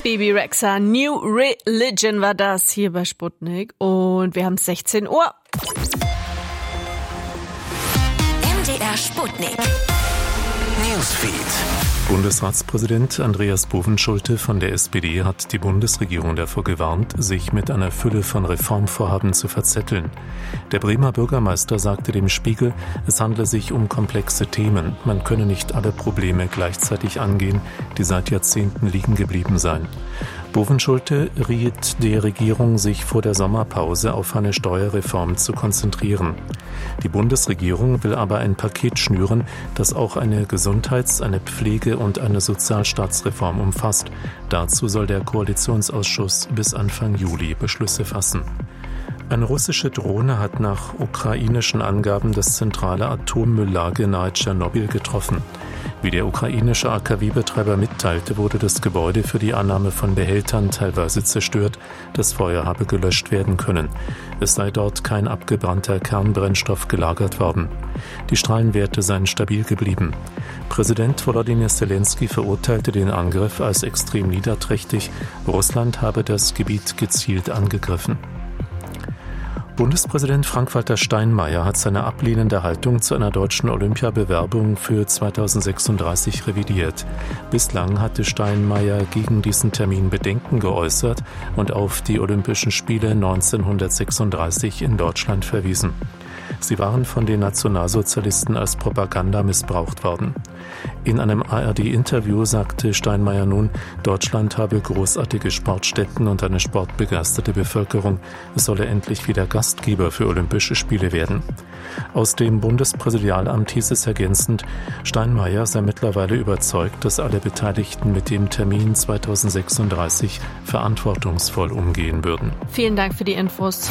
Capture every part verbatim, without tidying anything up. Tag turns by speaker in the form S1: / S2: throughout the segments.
S1: Bebe Rexha, New Religion war das hier bei Sputnik und wir haben sechzehn Uhr.
S2: M D R Sputnik. Newsfeed.
S3: Bundesratspräsident Andreas Bovenschulte von der S P D hat die Bundesregierung davor gewarnt, sich mit einer Fülle von Reformvorhaben zu verzetteln. Der Bremer Bürgermeister sagte dem Spiegel, es handle sich um komplexe Themen. Man könne nicht alle Probleme gleichzeitig angehen, die seit Jahrzehnten liegen geblieben seien. Bovenschulte riet der Regierung, sich vor der Sommerpause auf eine Steuerreform zu konzentrieren. Die Bundesregierung will aber ein Paket schnüren, das auch eine Gesundheits-, eine Pflege- und eine Sozialstaatsreform umfasst. Dazu soll der Koalitionsausschuss bis Anfang Juli Beschlüsse fassen. Eine russische Drohne hat nach ukrainischen Angaben das zentrale Atommülllager nahe Tschernobyl getroffen. Wie der ukrainische A K W-Betreiber mitteilte, wurde das Gebäude für die Annahme von Behältern teilweise zerstört. Das Feuer habe gelöscht werden können. Es sei dort kein abgebrannter Kernbrennstoff gelagert worden. Die Strahlenwerte seien stabil geblieben. Präsident Volodymyr Zelensky verurteilte den Angriff als extrem niederträchtig. Russland habe das Gebiet gezielt angegriffen. Bundespräsident Frank-Walter Steinmeier hat seine ablehnende Haltung zu einer deutschen Olympiabewerbung für zweitausendsechsunddreißig revidiert. Bislang hatte Steinmeier gegen diesen Termin Bedenken geäußert und auf die Olympischen Spiele neunzehnhundertsechsunddreißig in Deutschland verwiesen. Sie waren von den Nationalsozialisten als Propaganda missbraucht worden. In einem A R D-Interview sagte Steinmeier nun, Deutschland habe großartige Sportstätten und eine sportbegeisterte Bevölkerung. Es solle endlich wieder Gastgeber für Olympische Spiele werden. Aus dem Bundespräsidialamt hieß es ergänzend, Steinmeier sei mittlerweile überzeugt, dass alle Beteiligten mit dem Termin zweitausendsechsunddreißig verantwortungsvoll umgehen würden.
S1: Vielen Dank für die Infos.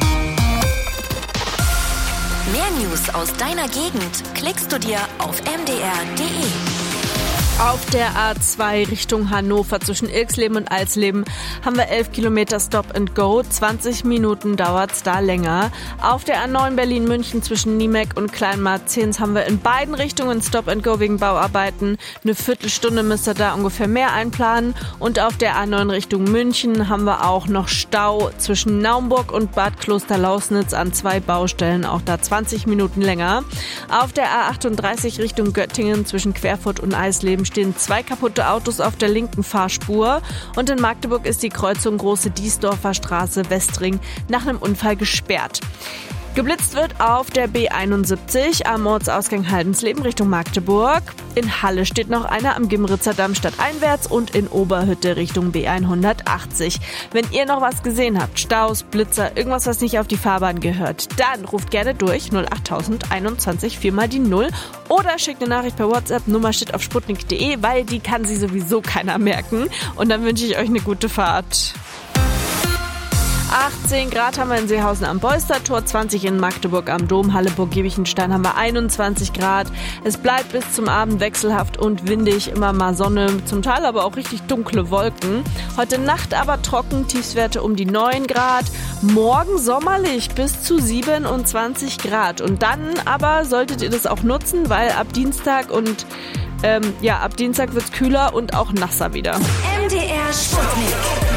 S2: Mehr News aus deiner Gegend klickst du dir auf m d r punkt d e.
S1: Auf der A zwei Richtung Hannover zwischen Ilksleben und Alsleben haben wir elf Kilometer Stop and Go. zwanzig Minuten dauert's da länger. Auf der A neun Berlin-München zwischen Niemek und Kleinmarzens haben wir in beiden Richtungen Stop and Go wegen Bauarbeiten. Eine Viertelstunde müsst ihr da ungefähr mehr einplanen. Und auf der A neun Richtung München haben wir auch noch Stau zwischen Naumburg und Bad Klosterlausnitz an zwei Baustellen. Auch da zwanzig Minuten länger. Auf der A achtunddreißig Richtung Göttingen zwischen Querfurt und Eisleben stehen zwei kaputte Autos auf der linken Fahrspur und in Magdeburg ist die Kreuzung Große Diesdorfer Straße Westring nach einem Unfall gesperrt. Geblitzt wird auf der B einundsiebzig am Ortsausgang Haldensleben Richtung Magdeburg. In Halle steht noch einer am Gimritzer Damm stadteinwärts und in Oberhütte Richtung B hundertachtzig. Wenn ihr noch was gesehen habt, Staus, Blitzer, irgendwas, was nicht auf die Fahrbahn gehört, dann ruft gerne durch null achttausend einundzwanzig vier mal die null oder schickt eine Nachricht per WhatsApp, Nummer steht auf sputnik punkt d e, weil die kann sich sowieso keiner merken. Und dann wünsche ich euch eine gute Fahrt. achtzehn Grad haben wir in Seehausen am Beustertor, zwanzig in Magdeburg am Dom, Halleburg-Giebichenstein haben wir einundzwanzig Grad. Es bleibt bis zum Abend wechselhaft und windig, immer mal Sonne, zum Teil aber auch richtig dunkle Wolken. Heute Nacht aber trocken, Tiefstwerte um die neun Grad. Morgen sommerlich bis zu siebenundzwanzig Grad. Und dann aber solltet ihr das auch nutzen, weil ab Dienstag und ähm, ja, ab Dienstag wird's kühler und auch nasser wieder.
S2: M D R Sputnik.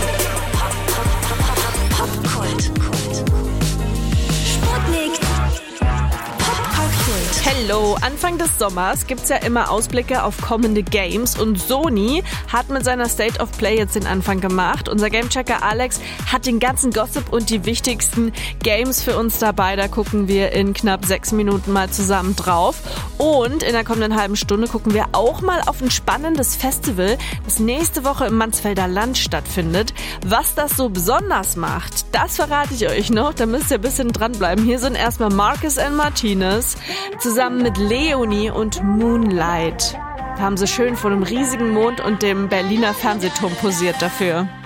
S2: Popkult. Sputnik. Popkult.
S1: Hello, Anfang des Sommers gibt's ja immer Ausblicke auf kommende Games und Sony hat mit seiner State of Play jetzt den Anfang gemacht. Unser Gamechecker Alex hat den ganzen Gossip und die wichtigsten Games für uns dabei. Da gucken wir in knapp sechs Minuten mal zusammen drauf. Und in der kommenden halben Stunde gucken wir auch mal auf ein spannendes Festival, das nächste Woche im Mansfelder Land stattfindet. Was das so besonders macht, das verrate ich euch noch. Da müsst ihr ein bisschen dranbleiben. Hier sind erstmal Marcus and Martinez zusammen mit Leonie und Moonlight. Da haben sie schön vor dem riesigen Mond und dem Berliner Fernsehturm posiert dafür.